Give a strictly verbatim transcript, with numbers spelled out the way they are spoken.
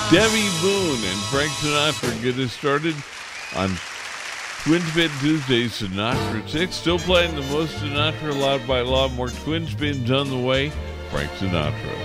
Debbie Boone and Frank Sinatra get us started on Twin Spin Tuesday, Sinatra six. Still playing the most Sinatra allowed by law. More Twin Spins on the way. Frank Sinatra.